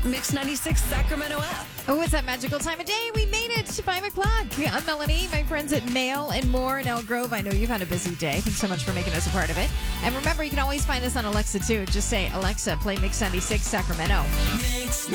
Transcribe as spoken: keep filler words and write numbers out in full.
Mix ninety-six Sacramento app. Oh, it's that magical time of day. We made it to five o'clock. I'm Melanie, my friends at Mail and More in Elk Grove. I know you've had a busy day. Thanks so much for making us a part of it. And remember, you can always find us on Alexa, too. Just say, Alexa, play Mix ninety-six Sacramento. Mix